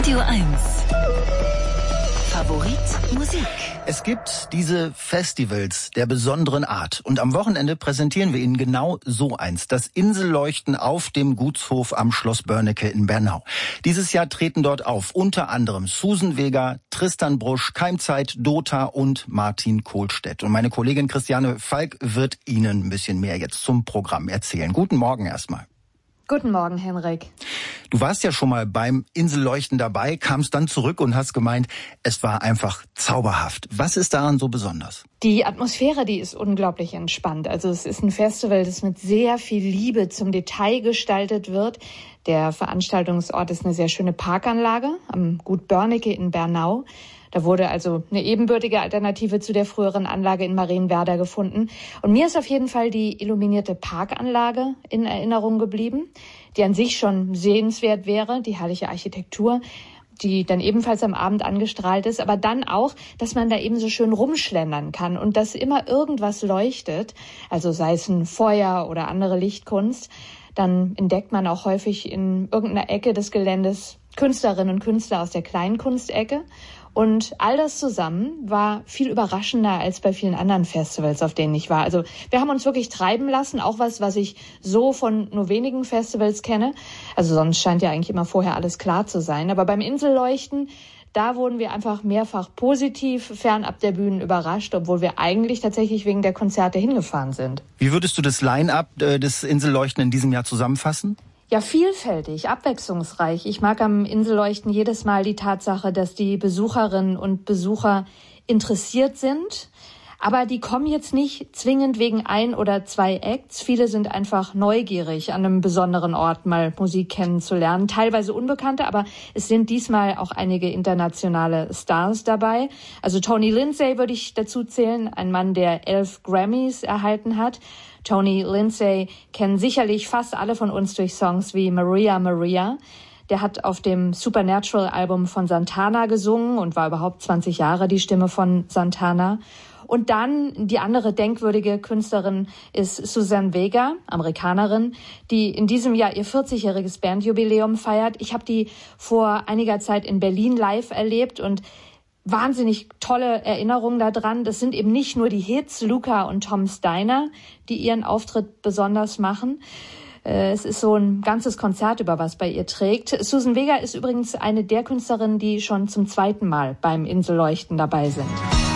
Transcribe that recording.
Radio 1. Favorit Musik. Es gibt diese Festivals der besonderen Art. Und am Wochenende präsentieren wir Ihnen genau so eins. Das Inselleuchten auf dem Gutshof am Schloss Börnecke in Bernau. Dieses Jahr treten dort auf unter anderem Susan Vega, Tristan Brusch, Keimzeit, Dota und Martin Kohlstedt. Und meine Kollegin Christiane Falk wird Ihnen ein bisschen mehr jetzt zum Programm erzählen. Guten Morgen erstmal. Guten Morgen, Henrik. Du warst ja schon mal beim Inselleuchten dabei, kamst dann zurück und hast gemeint, es war einfach zauberhaft. Was ist daran so besonders? Die Atmosphäre, die ist unglaublich entspannt. Also es ist ein Festival, das mit sehr viel Liebe zum Detail gestaltet wird. Der Veranstaltungsort ist eine sehr schöne Parkanlage am Gut Börnecke in Bernau. Da wurde also eine ebenbürtige Alternative zu der früheren Anlage in Marienwerder gefunden. Und mir ist auf jeden Fall die illuminierte Parkanlage in Erinnerung geblieben, die an sich schon sehenswert wäre, die herrliche Architektur, die dann ebenfalls am Abend angestrahlt ist, aber dann auch, dass man da eben so schön rumschlendern kann und dass immer irgendwas leuchtet, also sei es ein Feuer oder andere Lichtkunst. Dann entdeckt man auch häufig in irgendeiner Ecke des Geländes Künstlerinnen und Künstler aus der Kleinkunstecke. Und all das zusammen war viel überraschender als bei vielen anderen Festivals, auf denen ich war. Also wir haben uns wirklich treiben lassen, auch was ich so von nur wenigen Festivals kenne. Also sonst scheint ja eigentlich immer vorher alles klar zu sein. Aber beim Inselleuchten, da wurden wir einfach mehrfach positiv fernab der Bühnen überrascht, obwohl wir eigentlich tatsächlich wegen der Konzerte hingefahren sind. Wie würdest du das Line-up des Inselleuchten in diesem Jahr zusammenfassen? Ja, vielfältig, abwechslungsreich. Ich mag am Inselleuchten jedes Mal die Tatsache, dass die Besucherinnen und Besucher interessiert sind. Aber die kommen jetzt nicht zwingend wegen ein oder zwei Acts. Viele sind einfach neugierig, an einem besonderen Ort mal Musik kennenzulernen. Teilweise Unbekannte, aber es sind diesmal auch einige internationale Stars dabei. Also Tony Lindsay würde ich dazu zählen, ein Mann, der 11 Grammys erhalten hat. Tony Lindsay kennen sicherlich fast alle von uns durch Songs wie Maria Maria. Der hat auf dem Supernatural-Album von Santana gesungen und war überhaupt 20 Jahre die Stimme von Santana. Und dann die andere denkwürdige Künstlerin ist Susan Vega, Amerikanerin, die in diesem Jahr ihr 40-jähriges Bandjubiläum feiert. Ich habe die vor einiger Zeit in Berlin live erlebt und wahnsinnig tolle Erinnerungen daran. Das sind eben nicht nur die Hits, Luca und Tom Steiner, die ihren Auftritt besonders machen. Es ist so ein ganzes Konzert, über was bei ihr trägt. Susan Vega ist übrigens eine der Künstlerinnen, die schon zum zweiten Mal beim Inselleuchten dabei sind.